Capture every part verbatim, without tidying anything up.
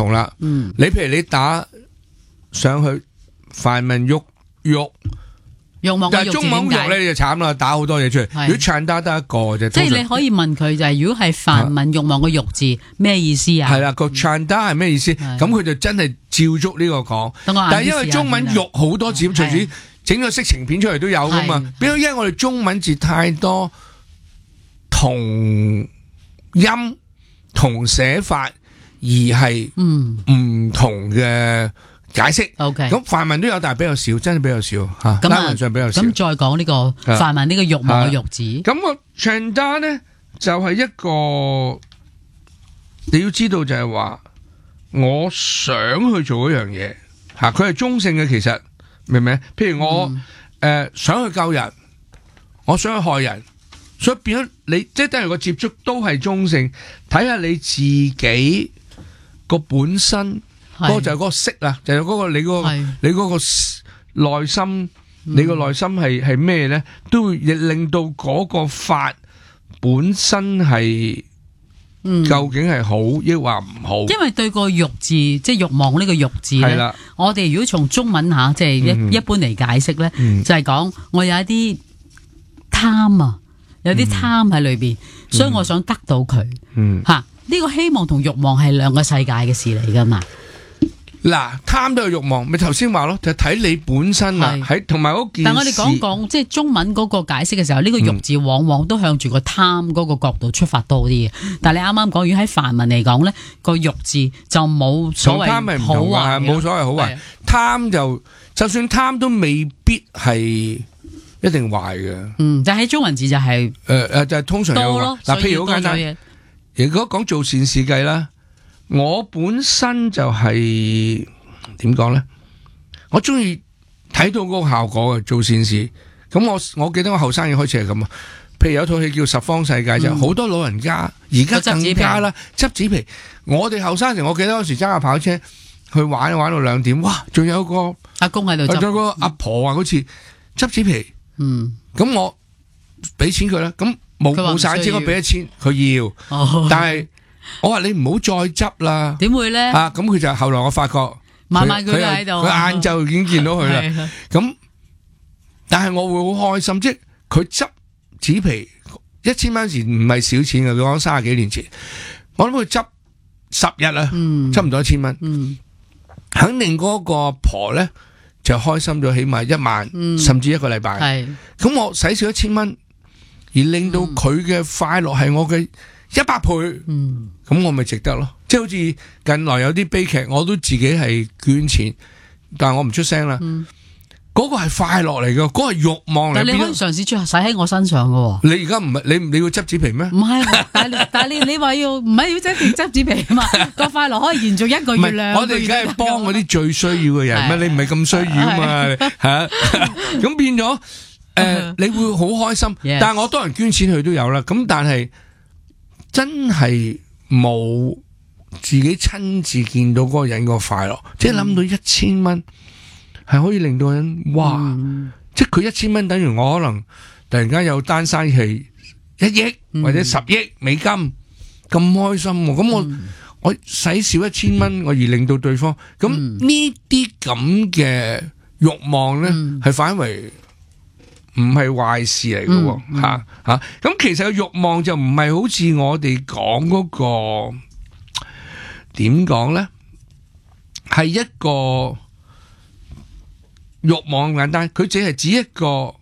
同啦。嗯，你譬如你打上去梵文玉玉。 欲望嘅欲字點解？ 但係中文玉咧你就慘啦，打好多嘢出嚟。如果唱得得一個啫， 即係你可以問佢就係，如果係梵文欲望嘅欲字咩意思啊？ 係啦，個唱得係咩意思？咁佢就真係照足呢個講。但係因為中文玉好多字，隨住整個色情片出嚟都有噶嘛。比如因為我哋中文字太多同音同寫法，而係唔同嘅解釋。OK，咁梵文都有，但係比較少，真係比較少吓。拉文上比較少。 咁再講呢個梵文呢個欲望嘅欲字。 咁個 chanda 咧就係一個你要知道就係話，我想去做一樣嘢吓，佢係中性嘅，其實明唔明？譬如我誒、嗯呃、想去救人，我想去害人，所以變咗你即係等於個接觸都係中性，睇下你自己個本身。嗰個就係嗰個色啊，就係、是、嗰個你嗰、那個你嗰個內心，嗯、你個內心係係咩咧？都會令到嗰個法本身係、嗯、究竟係好抑或唔好？因為對個欲字，即係欲望呢個欲字咧，我哋如果從中文吓，即係一、嗯、一般嚟解釋咧，嗯、就係講我有一啲貪啊，有啲貪喺裏邊，嗯、所以我想得到佢。嗯，吓呢、這個希望同欲望係兩個世界嘅事嚟噶嘛。 嗱，貪都有欲望，咪頭先話咯，就睇你本身啊，喺同埋嗰件事。 但我哋講講即係中文嗰個解釋嘅時候，呢、這個欲字往往都向住個貪嗰個角度出發多啲嘅。嗯、但係你啱啱講，如果喺梵文嚟講咧，個欲字就冇所謂好壞， 冇所謂好壞。貪就就算貪都未必係一定壞嘅。嗯， 但係喺中文字就係誒誒，就係、是、通常有咯。嗱，譬如好簡單，如果講做善事計啦。我本身就係點講咧？我中意睇到嗰個效果嘅做善事。咁我我記得我後生已經開始係咁啊。譬如有套戲叫《十方世界》，就好多老人家而家更加啦，執紙皮。我哋後生時，我記得嗰時揸架跑車去玩，玩到兩點。哇！仲有個阿公喺度執， 仲有個阿婆啊，好似執紙皮。嗯。咁我俾錢佢啦。咁冇冇晒錢，我俾一千，佢要。哦。但係。我話你唔好再執啦， 點會咧？ 啊，咁佢就後來我發覺， 慢慢佢喺度， 佢晏晝已經見到佢啦。咁，但係我會好開心，即係佢執紙皮一千蚊時唔係少錢嘅。佢講三十幾年前，我諗佢執十日啊，執唔到一千蚊。嗯，肯定嗰個婆咧就開心咗，起碼一萬，嗯、甚至一個禮拜。係，咁我使少一千蚊，而令到佢嘅快樂係我嘅一百倍，咁、嗯、我咪值得咯。即係好似近來有啲悲劇，我都自己係捐錢，但係我唔出聲啦。嗰、嗯、個係快樂嚟噶，嗰、嗰個係慾望嚟。 但係你可以嘗試出使喺我身上噶。 你而家唔係你你要執紙皮咩？ 唔係，但係但係你你話要唔係要執執執紙皮啊嘛？個快樂可以延續一個月兩個月。我哋梗係幫嗰啲最需要嘅人，咩？你唔係咁需要啊嘛？吓咁變咗誒、呃，你會好開心。Yes. 但係我多人捐錢佢都有啦。咁但係。真係冇自己親自見到嗰個人個快樂，嗯、即係諗到一千蚊係可以令到人哇！嗯、即係佢一千蚊等於我可能突然間有單生意係一億、嗯、或者十億美金咁開心，咁我、嗯、我使少一千蚊，我而令到對方咁呢啲咁嘅慾望咧，係、嗯、反為。唔係壞事嚟嘅，吓吓咁其實個慾望就唔係好似我哋講嗰個點講咧，係一個慾望咁簡單，佢只係指一個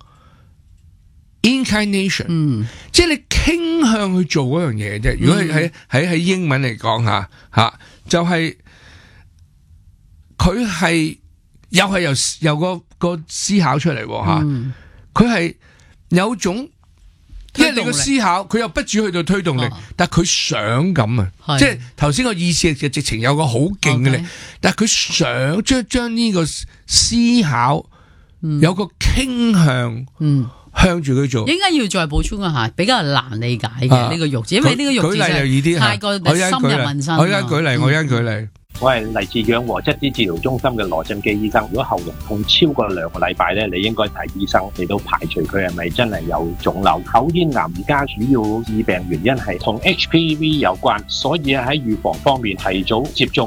inclination，嗯，即係你傾向去做嗰樣嘢啫。如果係喺喺喺英文嚟講吓吓，就係佢係又係由由個。個思考出嚟吓，佢係、嗯、有種，因為你個思考，佢又不止去到推動力，啊、但係佢想咁啊，即係頭先個意思係直情有個好勁嘅力，okay. 但係佢想將將呢個思考、嗯、有個傾向，嗯、向住佢做。應該要再補充一下，比較難理解嘅呢、啊、個欲字，因為呢個欲字舉例又易啲，太過深入民生。我而家舉例，我而家舉例。嗯我係嚟自養和質資治療中心嘅羅振基醫生。如果喉嚨痛超過兩個禮拜咧，你應該睇醫生嚟到排除佢係咪真係有腫瘤。口咽癌而家主要致病原因係同 H P V 有關，所以喺預防方面提早接種